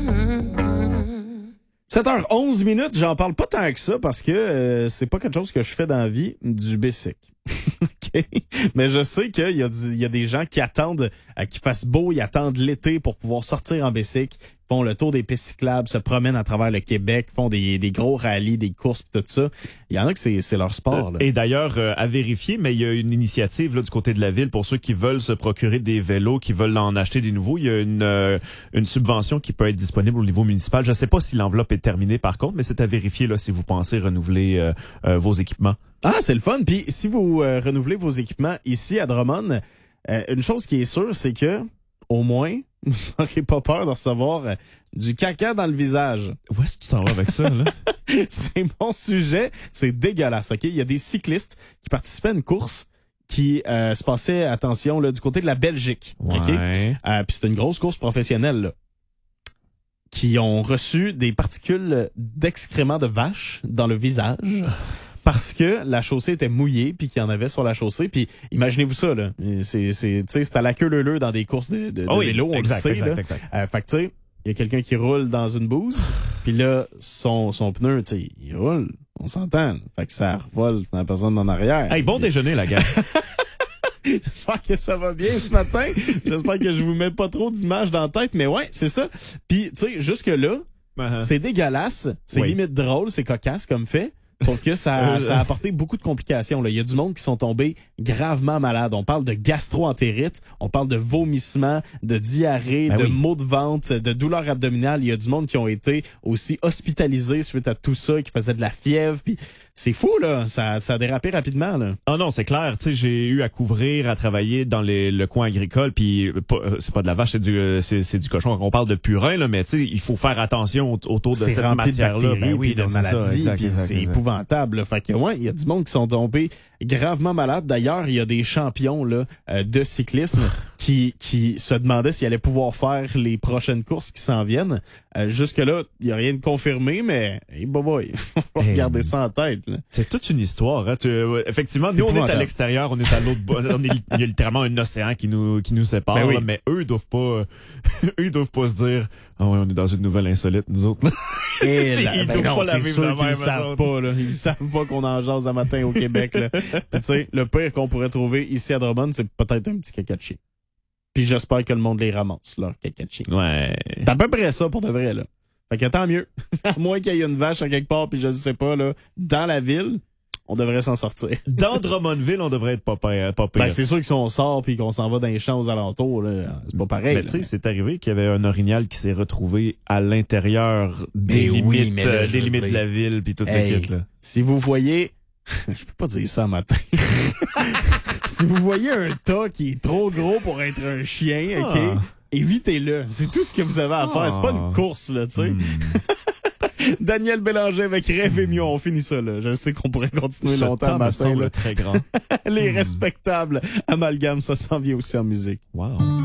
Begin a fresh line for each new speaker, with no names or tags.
7h11, j'en parle pas tant que ça parce que c'est pas quelque chose que je fais dans la vie, du bicycle. Okay? Mais je sais qu'il y a des gens qui attendent qu'il fasse beau, ils attendent l'été pour pouvoir sortir en bicycle, font le tour des pistes cyclables, se promènent à travers le Québec, font des gros rallyes, des courses pis tout ça. Il y en a que c'est leur sport. Là.
Et d'ailleurs, à vérifier, mais il y a une initiative là du côté de la ville pour ceux qui veulent se procurer des vélos, qui veulent en acheter des nouveaux. Il y a une subvention qui peut être disponible au niveau municipal. Je ne sais pas si l'enveloppe est terminée par contre, mais c'est à vérifier là si vous pensez renouveler vos équipements.
Ah, c'est le fun. Puis si vous renouvelez vos équipements ici à Drummond, une chose qui est sûre, c'est que au moins, vous n'aurez pas peur de recevoir du caca dans le visage.
Où est-ce que tu t'en vas avec ça, là?
C'est mon sujet. C'est dégueulasse, OK? Il y a des cyclistes qui participaient à une course qui se passait, attention, là, du côté de la Belgique.
Ouais.
OK? Puis c'était une grosse course professionnelle, là, qui ont reçu des particules d'excréments de vache dans le visage. Parce que la chaussée était mouillée puis qu'il y en avait sur la chaussée. Puis imaginez-vous ça, là. C'est à la queue leu-leu dans des courses de vélo, on le sait. Fait que tu sais, il y a quelqu'un qui roule dans une bouse, puis là, son pneu, tu sais, il roule, on s'entend. Fait que ça revole dans la personne en arrière.
Hey, bon déjeuner, la gars.
J'espère que ça va bien ce matin. J'espère que je vous mets pas trop d'images dans la tête, mais ouais, c'est ça. Puis, tu sais, jusque-là, c'est dégueulasse, c'est limite drôle, c'est cocasse comme fait. Sauf que ça a apporté beaucoup de complications. Là. Il y a du monde qui sont tombés gravement malades. On parle de gastro-entérite, on parle de vomissements, de diarrhée, maux de ventre, de douleurs abdominales. Il y a du monde qui ont été aussi hospitalisés suite à tout ça, qui faisaient de la fièvre. Puis c'est fou, là. Ça a dérapé rapidement, là.
Ah non, c'est clair. Tu sais, j'ai eu à couvrir, à travailler dans le coin agricole. Puis c'est pas de la vache, c'est du cochon. On parle de purin, là, mais tu sais, il faut faire attention autour de cette matière-là.
Ben oui, de maladies. C'est épouvantable. Fait que ouais, il y a du monde qui sont tombés gravement malades. D'ailleurs, il y a des champions là de cyclisme qui se demandaient s'ils allaient pouvoir faire les prochaines courses qui s'en viennent. Jusque-là, il n'y a rien de confirmé, mais boy, faut regarder ça en tête. Là.
C'est toute une histoire. Hein. Effectivement, nous, on est à l'extérieur, on est à l'autre bout. Il y a littéralement un océan qui nous sépare,
ben oui.
là, mais eux, ils doivent pas se dire « Ah ouais, on est dans une nouvelle insolite, nous autres. »
Ils doivent pas la vivre de même. Ils savent pas, là. Ils savent pas qu'on en jase un matin au Québec, là. Puis tu sais, le pire qu'on pourrait trouver ici à Drummond, c'est peut-être un petit caca de chien. Puis j'espère que le monde les ramasse, leur caca de chien.
Ouais.
C'est à peu près ça pour de vrai, là. Fait que tant mieux. À moins qu'il y ait une vache à quelque part, puis je ne sais pas, là, dans la ville, on devrait s'en sortir.
Dans Drummondville, on devrait être pas pire.
Ben, c'est sûr que si on sort puis qu'on s'en va dans les champs aux alentours, là, c'est pas pareil.
Mais tu sais, c'est arrivé qu'il y avait un orignal qui s'est retrouvé à l'intérieur des limites de la ville puis toute l'équipe, là.
Si vous voyez, je peux pas dire ça matin. Si vous voyez un tas qui est trop gros pour être un chien, OK, évitez-le. C'est tout ce que vous avez à faire. C'est pas une course, là, tu sais. Daniel Bélanger avec Rêve et mieux. On finit ça, là. Je sais qu'on pourrait continuer longtemps matin.
Ça me semble très grand.
Les respectables amalgames, ça s'en vient aussi en musique.
Wow.